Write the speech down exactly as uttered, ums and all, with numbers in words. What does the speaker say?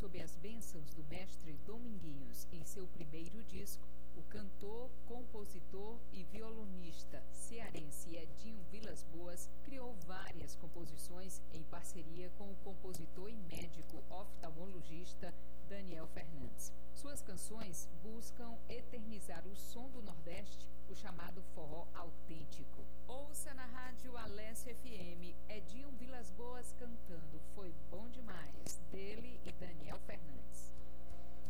sob as bênçãos do mestre Dominguinhos em seu primeiro disco, o cantor, compositor e violonista cearense Edinho Vilas Boas criou várias composições em parceria com o compositor